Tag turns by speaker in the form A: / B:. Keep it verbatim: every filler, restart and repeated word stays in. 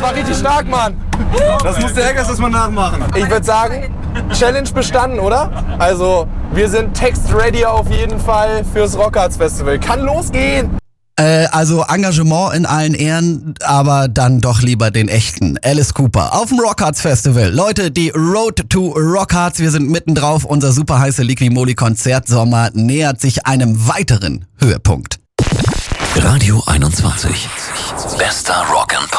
A: war richtig stark, Mann.
B: Das muss der Eggers erstmal nachmachen.
A: Ich würde sagen, Challenge bestanden, oder? Also, wir sind text-ready auf jeden Fall fürs Rockharz Festival. Kann losgehen!
C: Äh, also Engagement in allen Ehren, aber dann doch lieber den echten Alice Cooper auf dem Rockharz Festival. Leute, die Road to Rockharz, wir sind mitten drauf. Unser super heiße Liqui-Moly-Konzertsommer nähert sich einem weiteren Höhepunkt.
D: Radio einundzwanzig. Bester Rock and Pop.